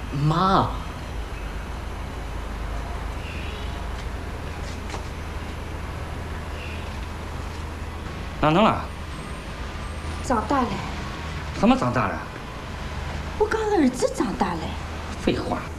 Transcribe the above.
妈，哪能了？ 长大了。 什么长大了？ 我刚儿子长大了。 废话，